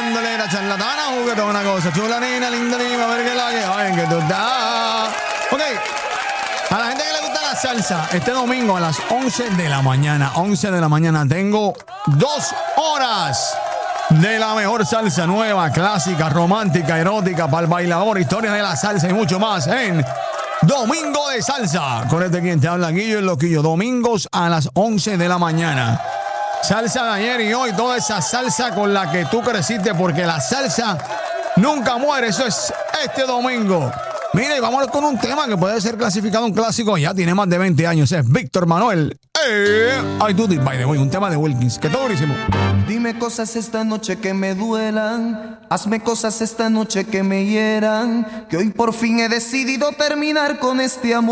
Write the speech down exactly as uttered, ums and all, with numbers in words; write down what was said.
dándole la charlatana, juguetón, una cosa chula, nena, linda, nena, a ver qué la que, ay, que tú estás. Ok, a la gente que le gusta la salsa, este domingo a las once de la mañana, once de la mañana, tengo dos horas de la mejor salsa nueva, clásica, romántica, erótica, para el bailador, historias de la salsa y mucho más en Domingo de Salsa. Con este quien te habla, Guillo el Loquillo, domingos a las once de la mañana. Salsa de ayer y hoy, toda esa salsa con la que tú creciste, porque la salsa nunca muere. Eso es este domingo. Mira, y vámonos con un tema que puede ser clasificado un clásico. Ya tiene más de veinte años. Es Víctor Manuel. Eh, I do it by the way. Un tema de Wilkins. Que está durísimo. Dime cosas esta noche que me duelan. Hazme cosas esta noche que me hieran. Que hoy por fin he decidido terminar con este amor.